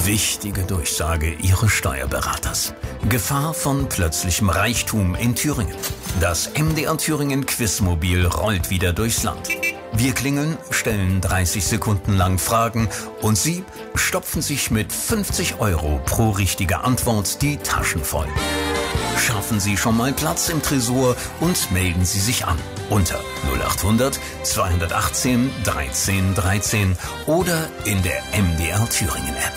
Wichtige Durchsage Ihres Steuerberaters. Gefahr von plötzlichem Reichtum in Thüringen. Das MDR Thüringen Quizmobil rollt wieder durchs Land. Wir klingeln, stellen 30 Sekunden lang Fragen und Sie stopfen sich mit 50 € pro richtige Antwort die Taschen voll. Schaffen Sie schon mal Platz im Tresor und melden Sie sich an unter 0800 218 13 13 oder in der MDR Thüringen App.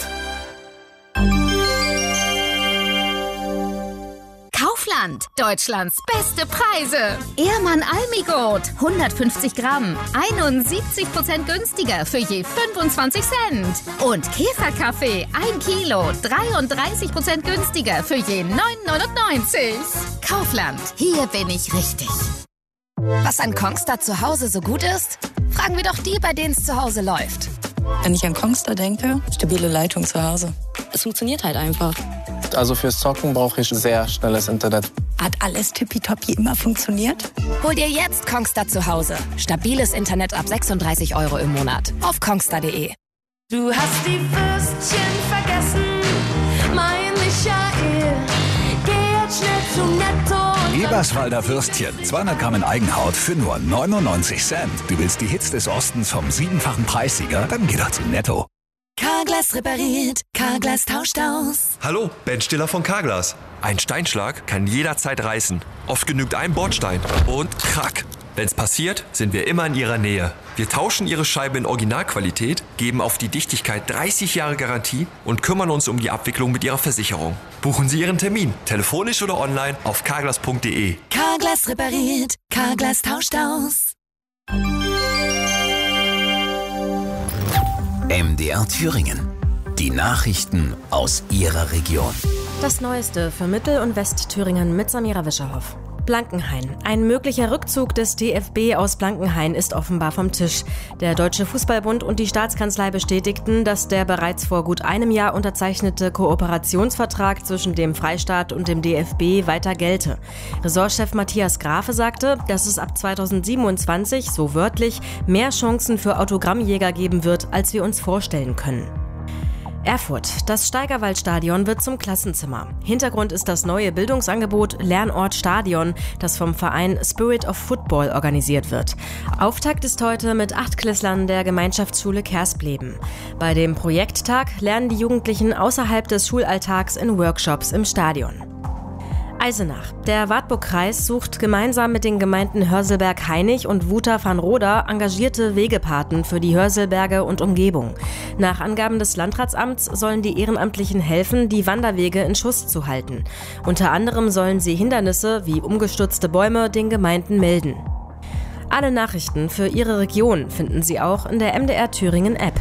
Kaufland, Deutschlands beste Preise. Ehrmann Almigurt, 150 Gramm, 71% günstiger für je 25 Cent. Und Käferkaffee, 1 Kilo, 33% günstiger für je 9,99. Kaufland, hier bin ich richtig. Was an Kongstar zu Hause so gut ist? Fragen wir doch die, bei denen es zu Hause läuft. Wenn ich an Kongstar denke, stabile Leitung zu Hause. Es funktioniert halt einfach. Also fürs Zocken brauche ich sehr schnelles Internet. Hat alles tippitoppi immer funktioniert? Hol dir jetzt Kongstar zu Hause. Stabiles Internet ab 36 € im Monat. Auf kongstar.de. Du hast die Würstchen vergessen, mein Michael. Geh jetzt schnell zu Netto. Eberswalder Würstchen, 200 Gramm in Eigenhaut für nur 99 Cent. Du willst die Hits des Ostens vom 7-fachen Preissieger? Dann geh doch zu Netto. Carglass repariert, Carglass tauscht aus. Hallo, Ben Stiller von Carglass. Ein Steinschlag kann jederzeit reißen. Oft genügt ein Bordstein und krack. Wenn's passiert, sind wir immer in Ihrer Nähe. Wir tauschen Ihre Scheibe in Originalqualität, geben auf die Dichtigkeit 30 Jahre Garantie und kümmern uns um die Abwicklung mit Ihrer Versicherung. Buchen Sie Ihren Termin, telefonisch oder online auf carglass.de. Carglass repariert, Carglass tauscht aus. MDR Thüringen. Die Nachrichten aus Ihrer Region. Das Neueste für Mittel- und Westthüringen mit Samira Wischerhoff. Blankenhain. Ein möglicher Rückzug des DFB aus Blankenhain ist offenbar vom Tisch. Der Deutsche Fußballbund und die Staatskanzlei bestätigten, dass der bereits vor gut einem Jahr unterzeichnete Kooperationsvertrag zwischen dem Freistaat und dem DFB weiter gelte. Ressortchef Matthias Grafe sagte, dass es ab 2027, so wörtlich, mehr Chancen für Autogrammjäger geben wird, als wir uns vorstellen können. Erfurt. Das Steigerwaldstadion wird zum Klassenzimmer. Hintergrund ist das neue Bildungsangebot Lernort Stadion, das vom Verein Spirit of Football organisiert wird. Auftakt ist heute mit 8-Klässlern der Gemeinschaftsschule Kerspleben. Bei dem Projekttag lernen die Jugendlichen außerhalb des Schulalltags in Workshops im Stadion. Eisenach. Der Wartburgkreis sucht gemeinsam mit den Gemeinden Hörselberg-Hainich und Wuter-Van-Roda engagierte Wegepaten für die Hörselberge und Umgebung. Nach Angaben des Landratsamts sollen die Ehrenamtlichen helfen, die Wanderwege in Schuss zu halten. Unter anderem sollen sie Hindernisse wie umgestürzte Bäume den Gemeinden melden. Alle Nachrichten für Ihre Region finden Sie auch in der MDR Thüringen App.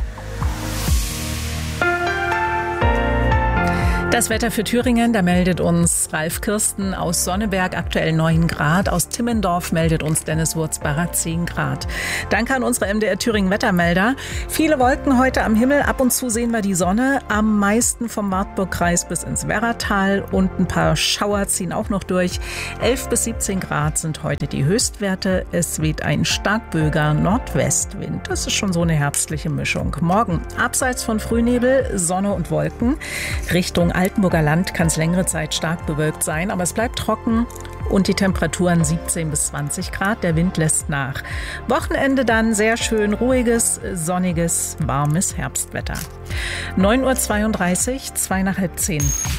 Das Wetter für Thüringen, da meldet uns Ralf Kirsten aus Sonneberg aktuell 9 Grad. Aus Timmendorf meldet uns Dennis Wurzbacher 10 Grad. Danke an unsere MDR Thüringen Wettermelder. Viele Wolken heute am Himmel. Ab und zu sehen wir die Sonne. Am meisten vom Wartburgkreis bis ins Werratal. Und ein paar Schauer ziehen auch noch durch. 11 bis 17 Grad sind heute die Höchstwerte. Es weht ein starkböiger Nordwestwind. Das ist schon so eine herbstliche Mischung. Morgen abseits von Frühnebel, Sonne und Wolken. Richtung Altenburger Land kann es längere Zeit stark bewölkt sein, aber es bleibt trocken und die Temperaturen 17 bis 20 Grad. Der Wind lässt nach. Wochenende dann sehr schön ruhiges, sonniges, warmes Herbstwetter. 9:32 Uhr, 9:55.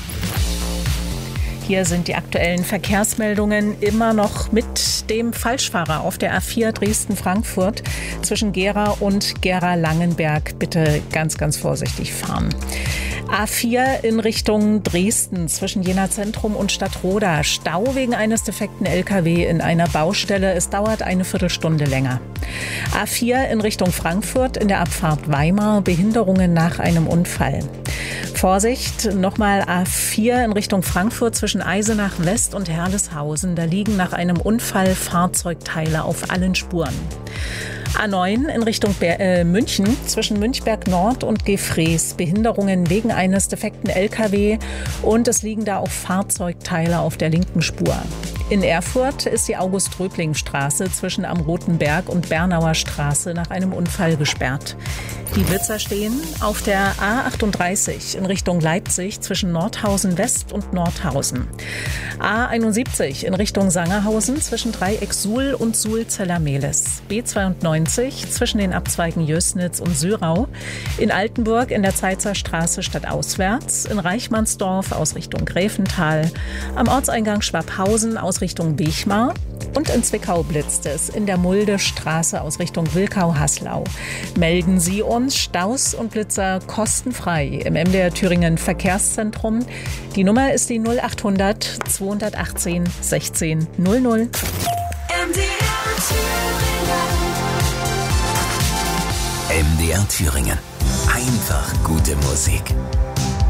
Hier sind die aktuellen Verkehrsmeldungen immer noch mit dem Falschfahrer auf der A4 Dresden-Frankfurt zwischen Gera und Gera-Langenberg. Bitte ganz, ganz vorsichtig fahren. A4 in Richtung Dresden zwischen Jena Zentrum und Stadtroda. Stau wegen eines defekten LKW in einer Baustelle. Es dauert eine Viertelstunde länger. A4 in Richtung Frankfurt in der Abfahrt Weimar. Behinderungen nach einem Unfall. Vorsicht, nochmal A4 in Richtung Frankfurt zwischen Eisenach West und Herleshausen. Da liegen nach einem Unfall Fahrzeugteile auf allen Spuren. A9 in Richtung München zwischen Münchberg Nord und Gefrees. Behinderungen wegen eines defekten LKW und es liegen da auch Fahrzeugteile auf der linken Spur. In Erfurt ist die August-Röbling-Straße zwischen Am Roten Berg und Bernauer Straße nach einem Unfall gesperrt. Die Blitzer stehen auf der A38 in Richtung Leipzig zwischen Nordhausen West und Nordhausen. A71 in Richtung Sangerhausen zwischen Dreieck Suhl und Suhl-Zellermehlis. B92 zwischen den Abzweigen Jößnitz und Sürau. In Altenburg in der Zeitzer Straße stadtauswärts. In Reichmannsdorf aus Richtung Gräfental. Am Ortseingang Schwabhausen aus Richtung Wichmar. Und in Zwickau blitzt es in der Muldestraße aus Richtung Wilkau-Haslau. Melden Sie uns Staus und Blitzer kostenfrei im MDR Thüringen Verkehrszentrum. Die Nummer ist die 0800 218 16 00. MDR Thüringen. Einfach gute Musik.